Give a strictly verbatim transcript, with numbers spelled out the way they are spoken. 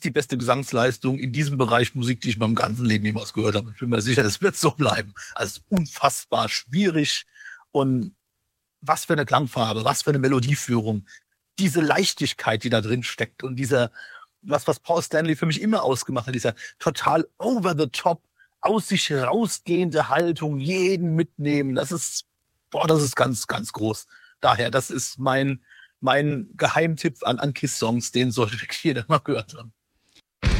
die beste Gesangsleistung in diesem Bereich Musik, die ich in meinem ganzen Leben jemals gehört habe. Ich bin mir sicher, das wird so bleiben. Also unfassbar schwierig und was für eine Klangfarbe, was für eine Melodieführung, diese Leichtigkeit, die da drin steckt und dieser, was, was Paul Stanley für mich immer ausgemacht hat, dieser total over the top, aus sich rausgehende Haltung, jeden mitnehmen, das ist, boah, das ist ganz, ganz groß. Daher, das ist mein, mein Geheimtipp an, an Kiss-Songs, den sollte wirklich jeder mal gehört haben.